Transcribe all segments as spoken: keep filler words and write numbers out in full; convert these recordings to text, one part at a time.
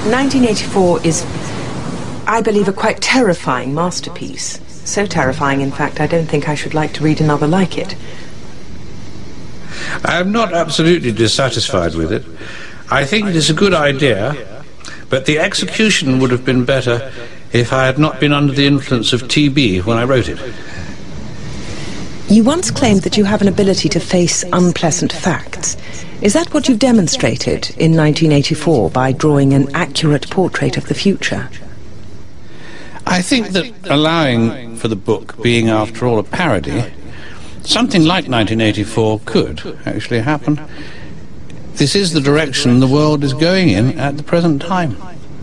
nineteen eighty-four is, I believe, a quite terrifying masterpiece. So terrifying, in fact, I don't think I should like to read another like it. I am not absolutely dissatisfied with it. I think it is a good idea, but the execution would have been better if I had not been under the influence of T B when I wrote it. You once claimed that you have an ability to face unpleasant facts. Is that what you've demonstrated in nineteen eighty-four by drawing an accurate portrait of the future? I think that allowing for the book being, after all, a parody, something like nineteen eighty-four could actually happen. This is the direction the world is going in at the present time.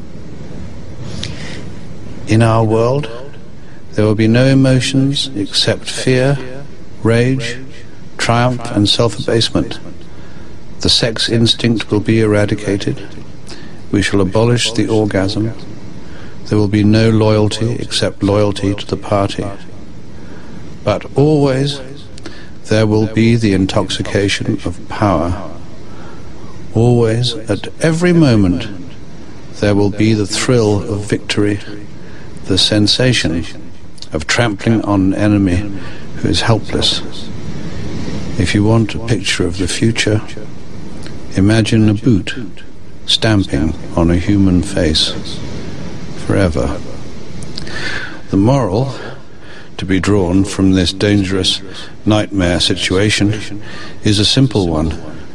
In our world, there will be no emotions except fear, rage, triumph and self-abasement. The sex instinct will be eradicated. We shall abolish the orgasm. There will be no loyalty except loyalty to the party. But always there will be the intoxication of power. Always, at every moment, there will be the thrill of victory, the sensation of trampling on an enemy who is helpless. If you want a picture of the future, imagine a boot stamping on a human face forever. The moral to be drawn from this dangerous nightmare situation is a simple one.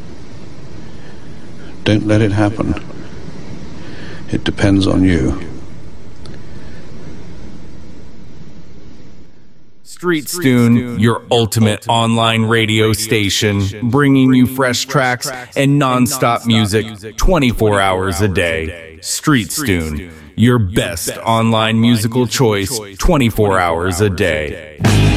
Don't let it happen. It depends on you. StreetStune, your ultimate online radio station, bringing you fresh tracks and non-stop music twenty-four hours a day. StreetStune, your best online musical choice twenty-four hours a day.